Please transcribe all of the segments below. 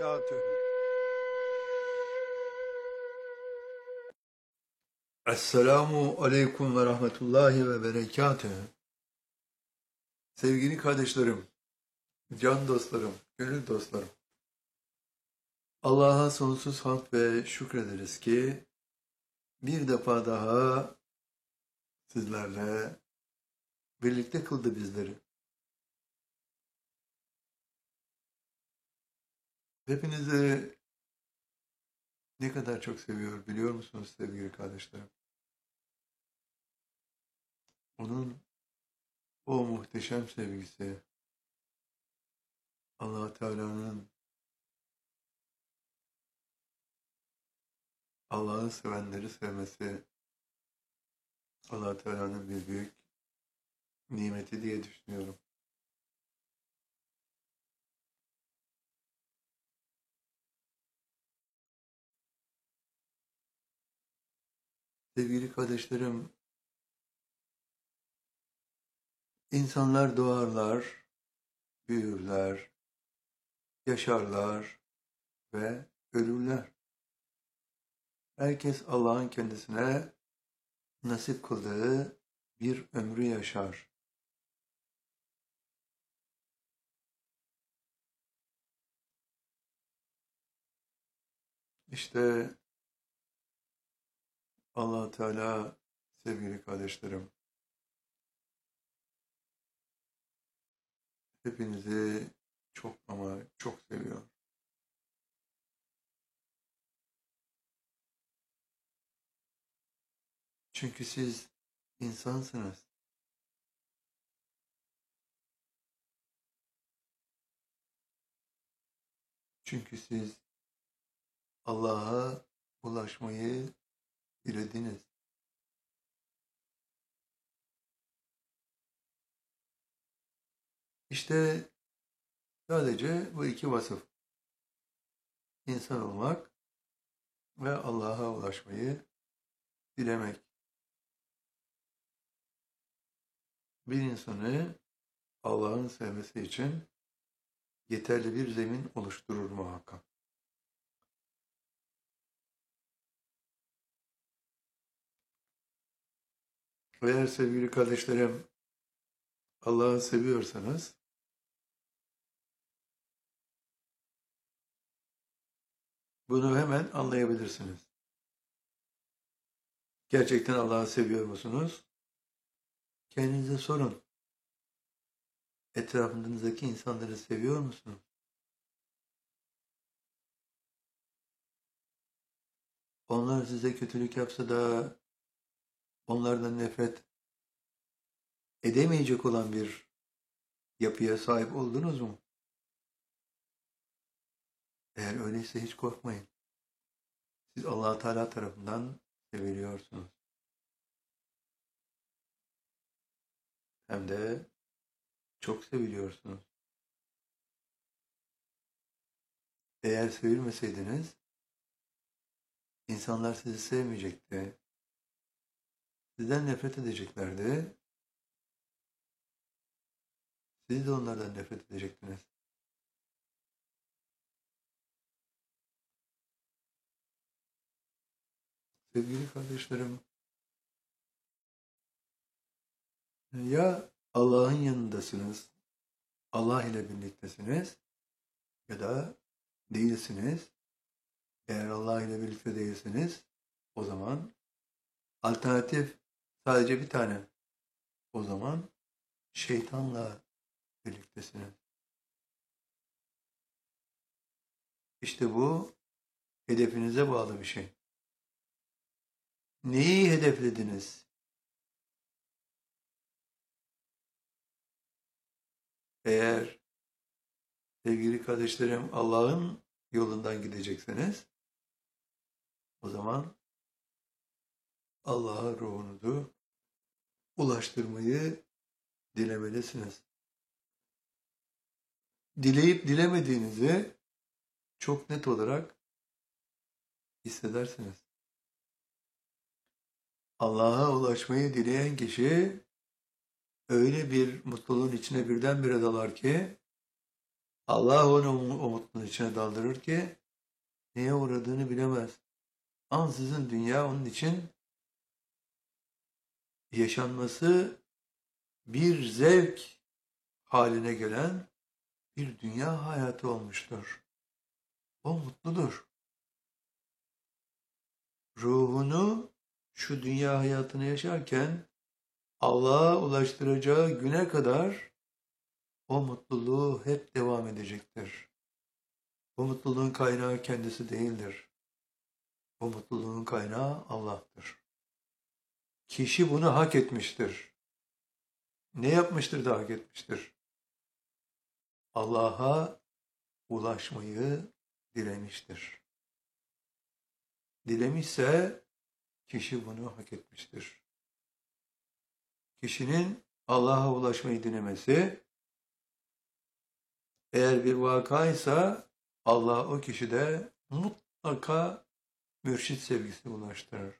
berekatühü. Esselamu aleyküm ve rahmetullahi ve berekatühü. Sevgili kardeşlerim, can dostlarım, gönül dostlarım. Allah'a sonsuz hamd ve şükrederiz ki bir defa daha sizlerle birlikte kıldı bizleri. Hepinizi ne kadar çok seviyor biliyor musunuz sevgili kardeşlerim? Onun o muhteşem sevgisi, Allah Teala'nın Allah'ı sevenleri sevmesi, Allah Teala'nın bir büyük nimeti diye düşünüyorum. Sevgili kardeşlerim, insanlar doğarlar, büyürler, yaşarlar ve ölürler. Herkes Allah'ın kendisine nasip kıldığı bir ömrü yaşar. İşte Allah Teala sevgili kardeşlerim, hepinizi çok ama çok seviyor. Çünkü siz insansınız. Çünkü siz Allah'a ulaşmayı dilediniz. İşte sadece bu iki vasıf, insan olmak ve Allah'a ulaşmayı dilemek. Bir insanı Allah'ın sevmesi için yeterli bir zemin oluşturur muhakkak. Eğer sevgili kardeşlerim Allah'ı seviyorsanız bunu hemen anlayabilirsiniz. Gerçekten Allah'ı seviyor musunuz? Kendinize sorun. Etrafınızdaki insanları seviyor musunuz? Onlar size kötülük yapsa da onlardan nefret edemeyecek olan bir yapıya sahip oldunuz mu? Eğer öyleyse hiç korkmayın. Siz Allah Teala tarafından seviliyorsunuz. Hem de çok seviliyorsunuz. Eğer sevilmeseydiniz insanlar sizi sevmeyecekti. Sizden nefret edeceklerdi. Siz de onlardan nefret edecektiniz. Sevgili kardeşlerim, ya Allah'ın yanındasınız, Allah ile birliktesiniz ya da değilsiniz. Eğer Allah ile birlikte değilsiniz, o zaman alternatif sadece bir tane. O zaman şeytanla birliktesiniz. İşte bu hedefinize bağlı bir şey. Neyi hedeflediniz? Eğer sevgili kardeşlerim Allah'ın yolundan gidecekseniz o zaman Allah'a ruhunuzu ulaştırmayı dilemelisiniz. Dileyip dilemediğinizi çok net olarak hissedersiniz. Allah'a ulaşmayı dileyen kişi öyle bir mutluluğun içine birdenbire dalar ki Allah onu o mutluluğun içine daldırır ki neye uğradığını bilemez. Ansızın dünya onun için yaşanması bir zevk haline gelen bir dünya hayatı olmuştur. O mutludur. Ruhunu şu dünya hayatını yaşarken Allah'a ulaştıracağı güne kadar o mutluluğu hep devam edecektir. Bu mutluluğun kaynağı kendisi değildir. Bu mutluluğun kaynağı Allah'tır. Kişi bunu hak etmiştir. Ne yapmıştır da hak etmiştir? Allah'a ulaşmayı dilemiştir. Dilemişse kişi bunu hak etmiştir. Kişinin Allah'a ulaşmayı dilemesi eğer bir vakaysa Allah o kişide mutlaka mürşit sevgisini ulaştırır.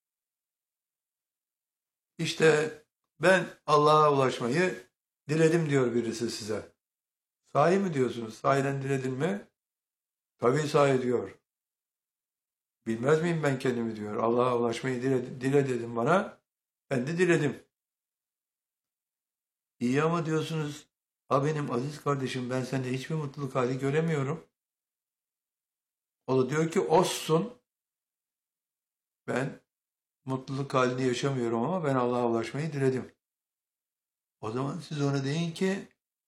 İşte ben Allah'a ulaşmayı diledim diyor birisi size. Sahi mi diyorsunuz? Sahiden diledin mi? Tabii sahi diyor. Bilmez miyim ben kendimi diyor. Allah'a ulaşmayı dile dedim bana. Ben de diledim. İyi ama diyorsunuz, ha benim aziz kardeşim ben sende hiçbir mutluluk hali göremiyorum. O da diyor ki olsun, ben mutluluk halini yaşamıyorum ama ben Allah'a ulaşmayı diledim. O zaman siz ona deyin ki